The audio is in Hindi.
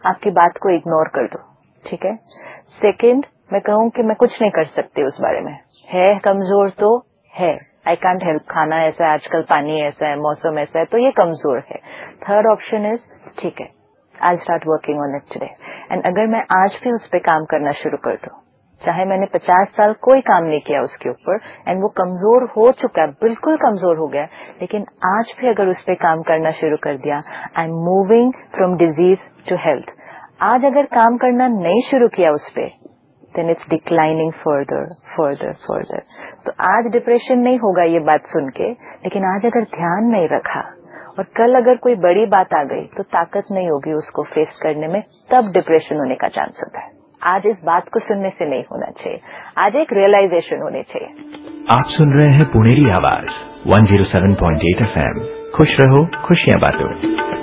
आपकी बात को इग्नोर कर दो, ठीक है। सेकंड, मैं कहूँ कि मैं कुछ नहीं कर सकती उस बारे में, है कमजोर तो है, आई कांट हेल्प, खाना ऐसा है आजकल, पानी ऐसा है, मौसम ऐसा है, तो ये कमजोर है। थर्ड ऑप्शन इज ठीक है, I start working on it today. And अगर मैं आज भी उस पर काम करना शुरू कर दूं, चाहे मैंने 50 साल कोई काम नहीं किया उसके ऊपर, एंड वो कमजोर हो चुका है, बिल्कुल कमजोर हो गया, लेकिन आज भी अगर उस पर काम करना शुरू कर दिया, I am moving from disease to health. आज अगर काम करना नहीं शुरू किया उस पर, then it's declining further. तो आज डिप्रेशन नहीं होगा ये बात सुन के, लेकिन आज अगर ध्यान नहीं रखा और कल अगर कोई बड़ी बात आ गई तो ताकत नहीं होगी उसको फेस करने में, तब डिप्रेशन होने का चांस होता है। आज इस बात को सुनने से नहीं होना चाहिए, आज एक रियलाइजेशन होनी चाहिए। आप सुन रहे हैं पुनेरी आवाज 107.8 FM। खुश रहो, खुशियां बांटो।